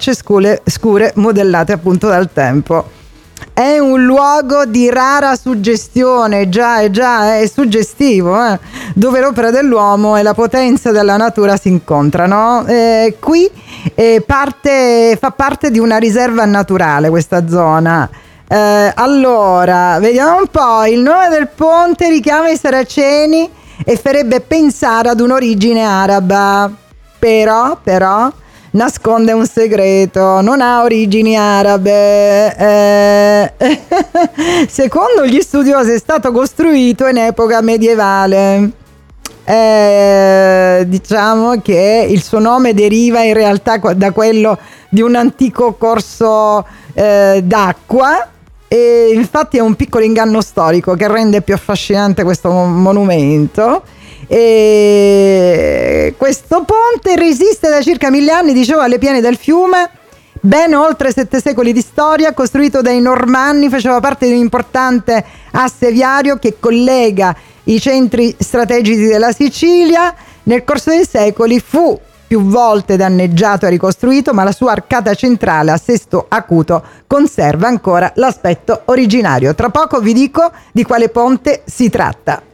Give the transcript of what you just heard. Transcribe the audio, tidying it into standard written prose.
rocce scure modellate appunto dal tempo. È un luogo di rara suggestione, già è suggestivo, dove l'opera dell'uomo e la potenza della natura si incontrano. Qui fa parte di una riserva naturale questa zona. Allora, vediamo un po', il nome del ponte richiama i Saraceni e farebbe pensare ad un'origine araba, però nasconde un segreto, non ha origini arabe. Secondo gli studiosi è stato costruito in epoca medievale. Diciamo che il suo nome deriva in realtà da quello di un antico corso d'acqua, e infatti è un piccolo inganno storico che rende più affascinante questo monumento. E questo ponte resiste da circa 1000 anni, dicevo, alle piene del fiume, ben oltre 7 secoli di storia, costruito dai Normanni, faceva parte di un importante asse viario che collega i centri strategici della Sicilia. Nel corso dei secoli fu più volte danneggiato e ricostruito, ma la sua arcata centrale a sesto acuto conserva ancora l'aspetto originario. Tra poco vi dico di quale ponte si tratta.